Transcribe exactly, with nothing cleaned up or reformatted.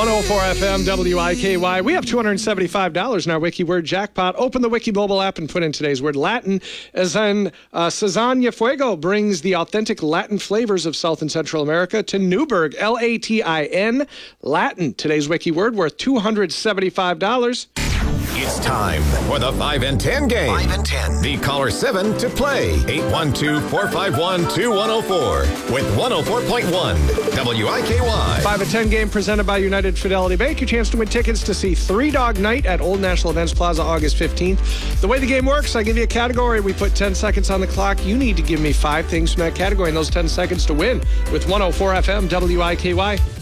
one oh four F M W I K Y. We have two hundred seventy-five dollars in our Wiki Word Jackpot. Open the Wiki mobile app and put in today's word Latin, as in uh, Cezanne Fuego brings the authentic Latin flavors of South and Central America to Newburgh. L A T I N, Latin. Today's Wiki Word worth two hundred seventy-five dollars. It's time for the five and ten game. five and ten. The caller seven to play. eight one two, four five one, two one oh four with one oh four point one W I K Y. five and ten game presented by United Fidelity Bank. Your chance to win tickets to see Three Dog Night at Old National Events Plaza August fifteenth. The way the game works, I give you a category. We put ten seconds on the clock. You need to give me five things from that category in those ten seconds to win with one oh four F M W I K Y.